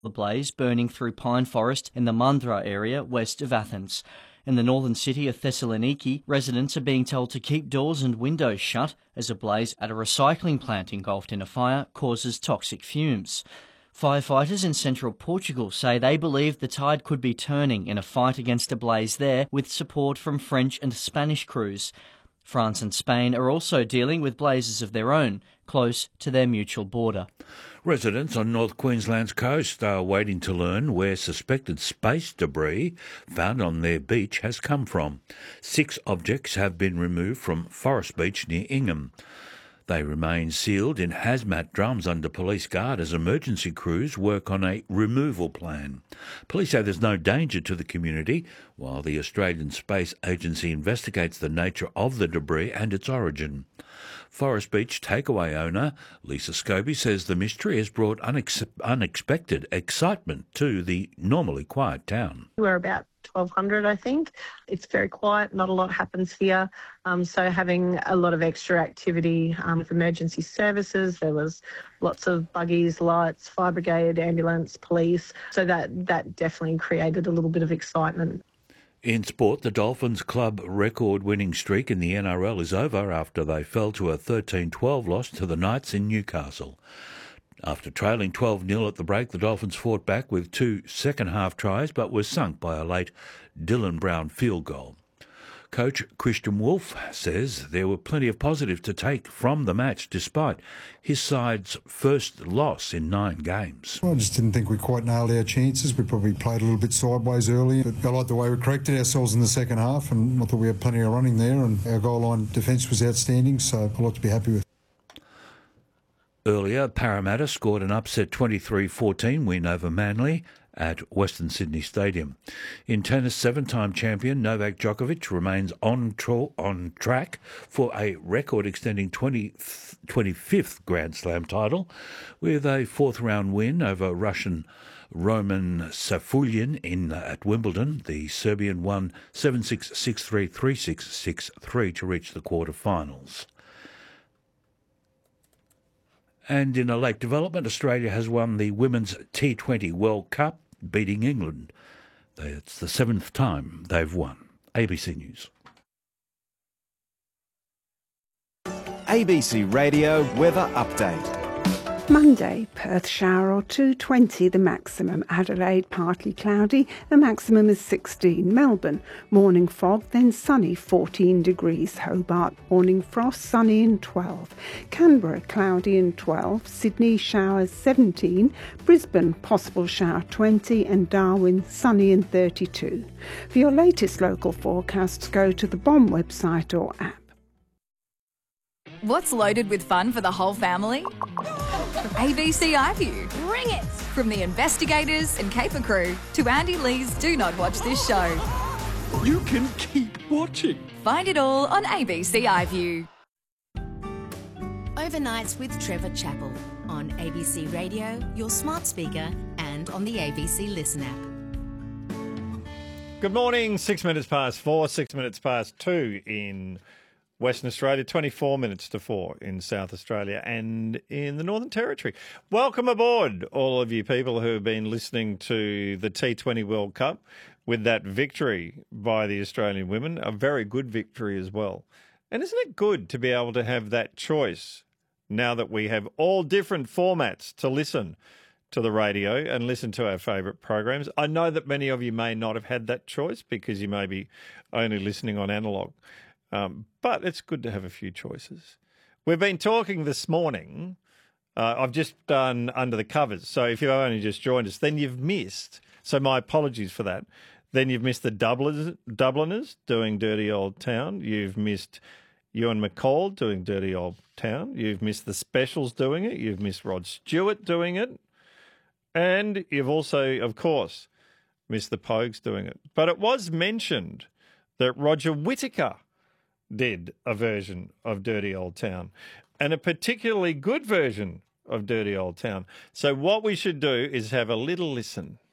The blaze burning through pine forest in the Mandra area west of Athens. In the northern city of Thessaloniki, residents are being told to keep doors and windows shut as a blaze at a recycling plant engulfed in a fire causes toxic fumes. Firefighters in central Portugal say they believe the tide could be turning in a fight against a blaze there with support from French and Spanish crews. France and Spain are also dealing with blazes of their own, close to their mutual border. Residents on North Queensland's coast are waiting to learn where suspected space debris found on their beach has come from. 6 objects have been removed from Forest Beach near Ingham. They remain sealed in hazmat drums under police guard as emergency crews work on a removal plan. Police say there's no danger to the community, while the Australian Space Agency investigates the nature of the debris and its origin. Forest Beach takeaway owner Lisa Scobie says the mystery has brought unexpected excitement to the normally quiet town. We're about 1,200, I think. It's very quiet, not a lot happens here. So having a lot of extra activity with emergency services, there was lots of buggies, lights, fire brigade, ambulance, police. So that definitely created a little bit of excitement. In sport, the Dolphins' club record-winning streak in the NRL is over after they fell to a 13-12 loss to the Knights in Newcastle. After trailing 12-0 at the break, the Dolphins fought back with 2 second-half tries but were sunk by a late Dylan Brown field goal. Coach Christian Wolff says there were plenty of positives to take from the match despite his side's first loss in 9 games. I just didn't think we quite nailed our chances. We probably played a little bit sideways early. But I like the way we corrected ourselves in the second half, and I thought we had plenty of running there, and our goal line defence was outstanding, so a lot to be happy with. Earlier, Parramatta scored an upset 23-14 win over Manly at Western Sydney Stadium. In tennis, 7-time champion Novak Djokovic remains on track for a record-extending 25th Grand Slam title, with a 4th-round win over Russian Roman Safiullin at Wimbledon. The Serbian won 7-6, 6-3, 3-6, 6-3 to reach the quarter-finals. And in a late development, Australia has won the Women's T20 World Cup, beating England. It's the 7th time they've won. ABC News. ABC Radio Weather Update. Monday, Perth shower or 2, 20 the maximum. Adelaide, partly cloudy, the maximum is 16. Melbourne, morning fog, then sunny, 14 degrees. Hobart, morning frost, sunny and 12. Canberra, cloudy and 12. Sydney, showers, 17. Brisbane, possible shower, 20. And Darwin, sunny and 32. For your latest local forecasts, go to the BOM website or app. What's loaded with fun for the whole family? ABC iView. Bring it! From the investigators and caper crew to Andy Lee's Do Not Watch This Show. You can keep watching. Find it all on ABC iView. Overnights with Trevor Chappell on ABC Radio, your smart speaker, and on the ABC Listen app. Good morning, 6 minutes past 4, 6 minutes past 2 in Western Australia, 24 minutes to 4 in South Australia and in the Northern Territory. Welcome aboard, all of you people who have been listening to the T20 World Cup with that victory by the Australian women, a very good victory as well. And isn't it good to be able to have that choice now that we have all different formats to listen to the radio and listen to our favourite programs? I know that many of you may not have had that choice because you may be only listening on analogue. But it's good to have a few choices. We've been talking this morning. I've just done Under the Covers. So if you've only just joined us, then you've missed. So my apologies for that. Then you've missed the Dubliners doing Dirty Old Town. You've missed Ewan McCall doing Dirty Old Town. You've missed the Specials doing it. You've missed Rod Stewart doing it. And you've also, of course, missed the Pogues doing it. But it was mentioned that Roger Whittaker did a version of Dirty Old Town, and a particularly good version of Dirty Old Town. So what we should do is have a little listen.